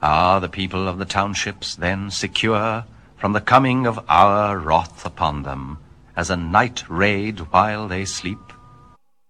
Are the people of the townships then secure from the coming of our wrath upon them, as a night raid while they sleep?